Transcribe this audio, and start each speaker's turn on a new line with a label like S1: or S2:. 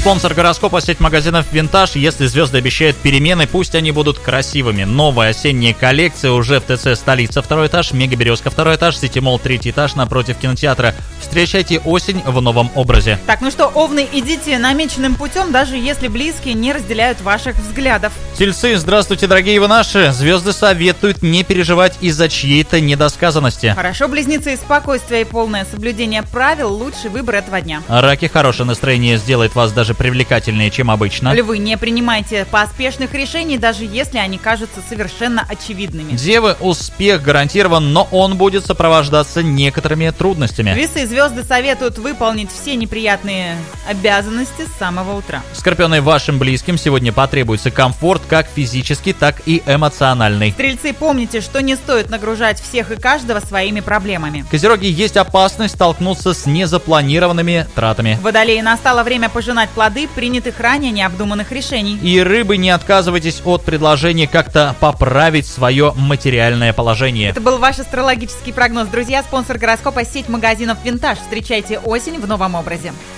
S1: Спонсор гороскопа — сеть магазинов «Винтаж». Если звезды обещают перемены, пусть они будут красивыми. Новая осенняя коллекция уже в ТЦ «Столица» 2 этаж, Мега Березка 2 этаж, Сити-молл 3 этаж напротив кинотеатра. Встречайте осень в новом образе.
S2: Так, ну что, овны, идите намеченным путем, даже если близкие не разделяют ваших взглядов.
S1: Тельцы, здравствуйте, дорогие вы наши. Звезды советуют не переживать из-за чьей-то недосказанности.
S2: Хорошо, близнецы, спокойствие и полное соблюдение правил — лучший выбор этого дня.
S1: Раки, хорошее настроение сделает вас даже привлекательнее, чем обычно.
S2: Львы, не принимайте поспешных решений, даже если они кажутся совершенно очевидными.
S1: Девы, успех гарантирован, но он будет сопровождаться некоторыми трудностями.
S2: Весы, звезды советуют выполнить все неприятные обязанности с самого утра.
S1: Скорпионы, вашим близким сегодня потребуется комфорт, как физический, так и эмоциональный.
S2: Стрельцы, помните, что не стоит нагружать всех и каждого своими проблемами.
S1: Козероги, есть опасность столкнуться с незапланированными тратами.
S2: Водолеи, настало время пожинать плоды принятых ранее необдуманных решений.
S1: И рыбы, не отказывайтесь от предложения как-то поправить свое материальное положение.
S2: Это был ваш астрологический прогноз. Друзья, спонсор гороскопа — сеть магазинов «Винтаж». Встречайте осень в новом образе.